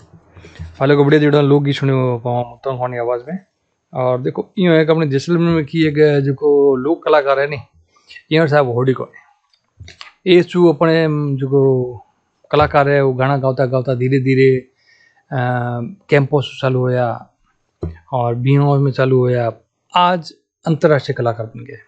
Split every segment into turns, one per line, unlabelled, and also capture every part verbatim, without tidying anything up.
हाल को बढ़िया जो लोकगीत सुनियो मुत्तम खान की आवाज़ में। और देखो यूँ है कि अपने जैसलमेर में की एक जो लोक कलाकार है नी यूँ साहब होड़ी को ये चू अपने जो कलाकार है वो गाना गाता गाता धीरे धीरे कैंपस चालू होया और बिहार में चालू होया, आज अंतर्राष्ट्रीय कलाकार बन गए।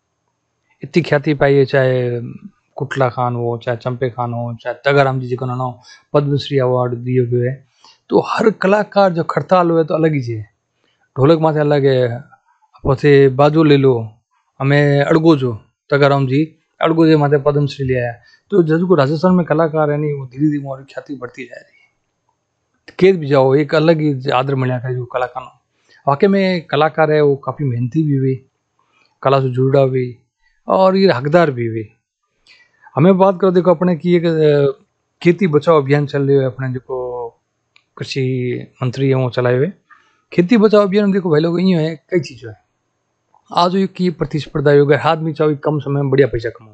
इतनी ख्याति पाई है, चाहे कुटला खान हो, चाहे चंपे खान हो, चाहे तगाराम जी जिनको ना पद्मश्री अवार्ड दिए हुए है। तो हर कलाकार जो खड़ताल हुए तो अलग ही है, ढोलक माथे अलग है, पछे बाजू ले लो हमें अड़गो जो तगाराम जी अड़गो जे माथे पद्मश्री लिया है। तो जो को राजस्थान में कलाकार है नहीं वो धीरे धीरे और ख्याति बढ़ती जा रही है। केत भी जाओ एक अलग ही आदर मिला है जो कलाकार वाकई में कलाकार है वो काफ़ी मेहनती भी हुई, कला से जुड़ा हुई और ये हकदार भी हुई। हमें बात करो देखो अपने की एक खेती बचाओ अभियान चल रही है, अपने जो कृषि मंत्री है वो चलाए हुए खेती बचाओ अभियान। देखो भाई लोग यूँ है कई चीज़ें है, आज ये की प्रतिस्पर्धा योग हाथ में चाहो कम समय में बढ़िया पैसा कमाओ।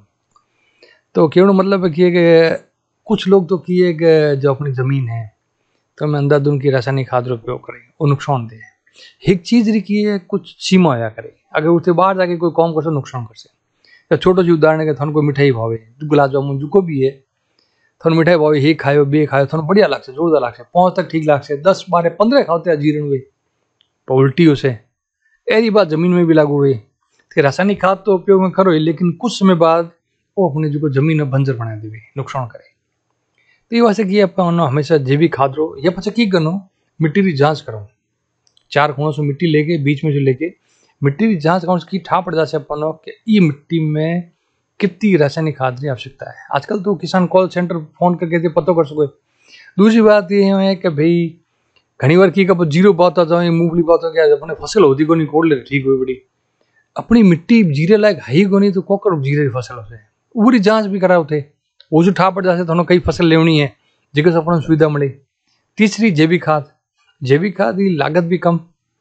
तो कहने मतलब है कि कुछ लोग तो किए जो अपनी ज़मीन है तो हमें अंधाधुंध की रासायनिक खाद उपयोग करें वो नुकसान दे। एक चीज़ रखी है कुछ सीमा आया करे, अगर उससे बाहर जाके कोई काम कर सो नुकसान कर से। तो छोटो जी उदाहरण है कि थान कोई मिठाई भावे गुलाब जामुन जो को भी है थोड़ा मिठाई भावे हे खायो बे खायो थोड़ा बढ़िया लागसे जोरदार लागसे पाँच तक ठीक लागसे दस बारह पंद्रह खाते जीर्ण हुए पर उल्टी उसे ऐसी बात जमीन में भी लागू हुई। तो रासायनिक खाद तो उपयोग में करो लेकिन कुछ समय बाद वो अपने जो जमीन बंजर बना देवी नुकसान करे। तो ये वैसे कि अपन हमेशा जैविक खाद रो या पचा की करनो मिट्टी की जांच करो, चार कोणों से मिट्टी लेके बीच में जो लेके मिट्टी की जांच करो की ठा पड़ जाए अपन कि ये मिट्टी में कितनी रासायनिक खाद की आवश्यकता है। आजकल तो किसान कॉल सेंटर फोन करके पता कर सको। दूसरी बात ये है कि भाई घनी बार की कब जीरो बात जाओ मूंगफली बात हो गया अपने फसल होती को नहीं कोड़ ले ठीक हुई बड़ी अपनी मिट्टी जीरे लायक है ही को नहीं तो कोकर जीरे फसल होते पूरी जांच भी करा होते वो जो ठा पड़ जाए थोड़ा कई फसल लेवनी है जिससे अपन सुविधा मिले। तीसरी जैविक खाद, जैविक खाद की लागत भी कम,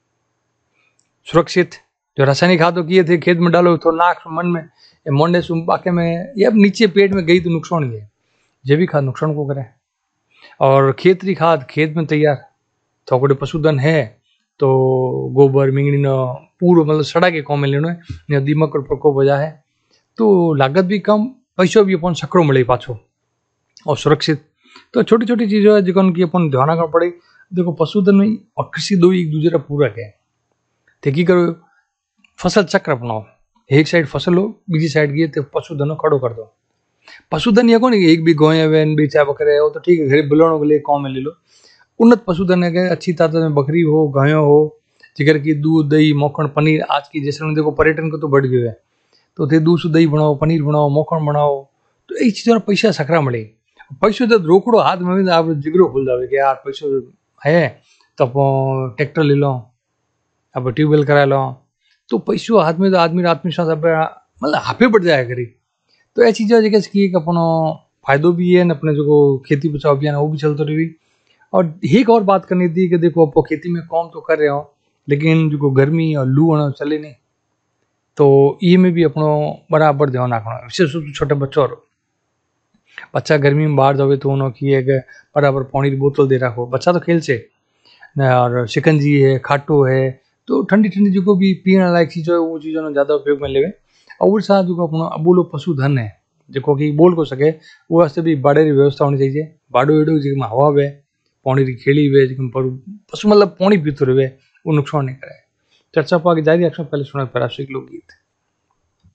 सुरक्षित। जो रासायनिक खाद किए थे खेत में डालो तो नाक मन में मोंडे सुम बाके में या अब पेट में गई तो नुकसान ही है। जैविक खाद नुकसान को करे। और खेतरी खाद खेत में तैयार थोड़े पशुधन है तो गोबर मिंगनी न पूरा मतलब सड़ा के कौम में लेना है दीमक और प्रकोप वजह है तो लागत भी कम पैसों भी अपन सकड़ो मिले पाछो और सुरक्षित। तो छोटी छोटी चीज़ों है जिन की अपन ध्यान रखना पड़े। देखो पशुधन में और कृषि दो एक दूसरे पूरक है। तो की करो फसल चक्र अपनाओ, एक साइड फसल हो बीजी साइड गई तो पशुधन खड़ो कर दो। पशुधन ये को नहीं एक भी गोए वेन भी चाहे बकरे हो तो ठीक है घर बुलाने के लिए कौम में ले लो। उन्नत पशुधन है कि अच्छी तादाद में बकरी हो गायों हो जिगर की दूध दही मक्खन पनीर आज की जैसे देखो पर्यटन को तो बढ़ गया है तो थे दूध दही बनाओ पनीर बनाओ मक्खन बनाओ तो ये चीज़ों पैसा सकरा मिले। पैसों जब रोकड़ो हाथ में आप जिगरो खुल जाए कि यार पैसों है तो आप ट्रैक्टर ले लो अब ट्यूबवेल करा लो तो पैसों हाथ में तो आदमी आत्मविश्वास मतलब हाफे बढ़ जाए करी। तो ये चीज़ें जगह की अपन फायदो भी है अपने जो खेती बचाओ अभियान वो भी चलते रही। और एक और बात करनी थी कि देखो आप खेती में काम तो कर रहे हो लेकिन जो गर्मी और लू होना चले नहीं तो ये में भी अपनो बराबर ध्यान रखना विशेष रूप से छोटे बच्चों और बच्चा गर्मी में बाहर जावे तो उन्होंने की है बराबर पानी की बोतल दे रखो बच्चा तो खेल से और शिकंजी है खाटो है तो ठंडी ठंडी जो भी पीने लायक चीज़ है वो चीज़ों ज़्यादा उपयोग में लेवे। और साथ जो अपना अबूलो पशुधन है जो कि बोल को सके वो वास्ते भी बाड़े की व्यवस्था होनी चाहिए। बाड़ो एडो जिसमें हवा वे पानी की खेली वे जिसमें पशु मतलब पानी पीते रहे वो नुकसान नहीं करे। चर्चा को आगे जारी रखना पहले सुना पैरासिक लोकगीत।